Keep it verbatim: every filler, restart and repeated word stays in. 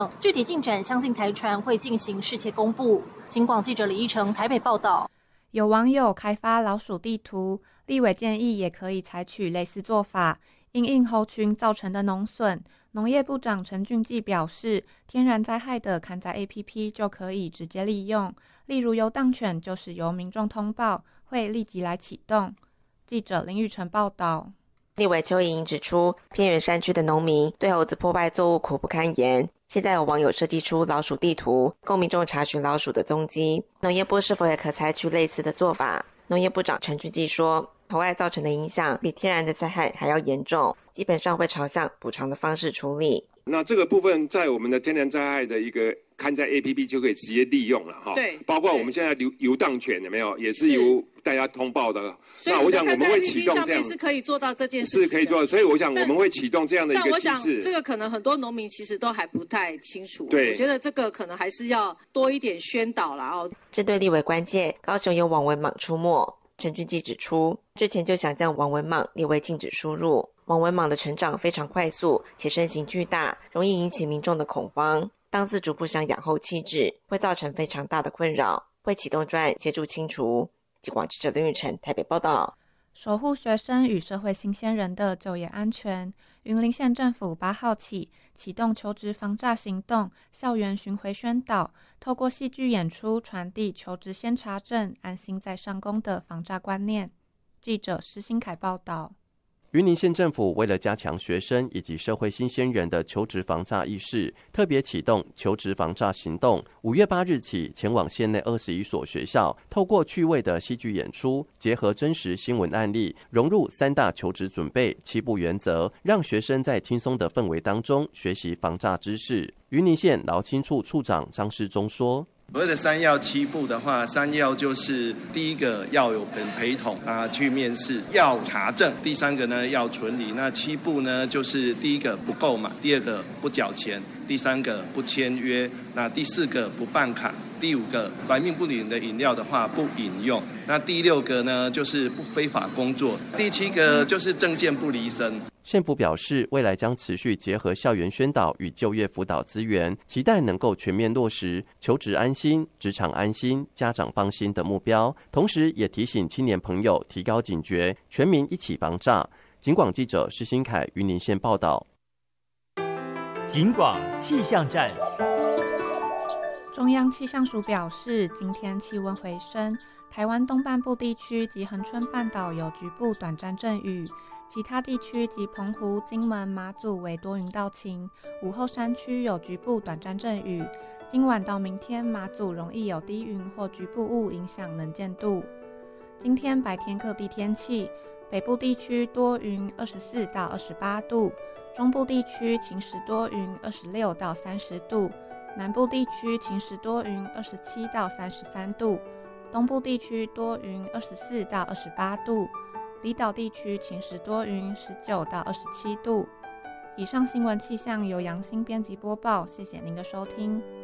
具体进展，相信台船会进行事前公布。警广记者李依成台北报道。 有网友开发老鼠地图，立委建议也可以采取类似做法，因应猴群造成的农损。农业部长陈俊记表示，天然灾害的勘灾 A P P 就可以直接利用，例如游荡犬就是由民众通报，会立即来启动。记者林玉成报道。 立委邱莹莹指出，偏远山区的农民对猴子破坏作物苦不堪言，现在有网友设计出老鼠地图，供民众查询老鼠的踪迹。农业部是否也可采取类似的做法？农业部长陈俊基说，猴害造成的影响比天然的灾害还要严重，基本上会朝向补偿的方式处理。 那这个部分在我们的天然灾害的一个勘灾 A P P 就可以直接利用了哈。对，包括我们现在游游荡犬有没有，也是由大家通报的。那我想我们会启动这样， 是可以做到这件事情， 是可以做到。所以我想我们会启动这样的一个机制。 但我想这个可能很多农民其实都还不太清楚。 对， 我觉得这个可能还是要多一点宣导啦哦。 针对立委关切，高雄有网文盲出没。陈俊基指出，之前就想将网文盲列为禁止输入，网文盲的成长非常快速，且身形巨大，容易引起民众的恐慌。当饲主不想养后弃置，会造成非常大的困扰，会启动专案协助清除。警广记者林玉成台北报道。 守护学生与社会新鲜人的就业安全，云林县政府八号起启动求职防诈行动，校园巡回宣导，透过戏剧演出传递求职先查证、安心再上工的防诈观念。记者施新凯报道。 云林县政府为了加强学生以及社会新鲜人的求职防诈意识，特别启动求职防诈行动。五月八日起，前往县内二十一所学校，透过趣味的戏剧演出，结合真实新闻案例，融入三大求职准备七步原则，让学生在轻松的氛围当中学习防诈知识。云林县劳青处处长张世忠说， 所谓的三要七步的话，三要就是第一个要有人陪同啊去面试，要查证；第三个呢要存理。那七步呢，就是第一个不购买，第二个不缴钱，第三个不签约，那第四个不办卡，第五个来命不灵的饮料的话不饮用，那第六个呢就是不非法工作，第七个就是证件不离身。 县府表示，未来将持续结合校园宣导与就业辅导资源，期待能够全面落实求职安心、职场安心、家长放心的目标。同时，也提醒青年朋友提高警觉，全民一起防诈。警广记者施新凯云林县报道。 警广气象站。 中央气象署表示，今天气温回升，台湾东半部地区及恒春半岛有局部短暂阵雨，其他地区及澎湖、金门、马祖为多云到晴，午后山区有局部短暂阵雨。今晚到明天，马祖容易有低云或局部雾影响能见度。今天白天各地天气，北部地区多云，二十四到二十八度；中部地区晴时多云，二十六到三十度；南部地区晴时多云，二十七到三十三度；东部地区多云，二十四到二十八度；离岛地区晴时多云，十九到二十七度。以上新闻气象由杨欣编辑播报，谢谢您的收听。